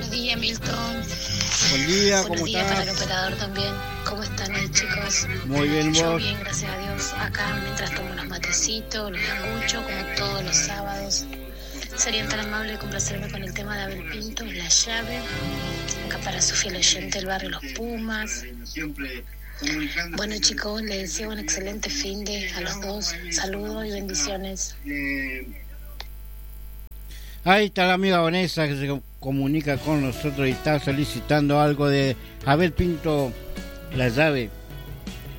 Buen día, Milton. Buen día, ¿cómo Buenos días estás? para el operador también. ¿Cómo están ahí, chicos? Muy bien, Yo vos. bien, gracias a Dios. Acá mientras tomo unos matecitos, los escucho como todos los sábados. Serían tan amables de complacerme con el tema de Abel Pinto, La Llave. Acá para su fiel oyente del barrio Los Pumas. Bueno, chicos, les deseo un excelente fin de a los dos. Saludos y bendiciones. Ahí está la amiga Vanessa que se comunica con nosotros y está solicitando algo de Abel Pinto, La Llave.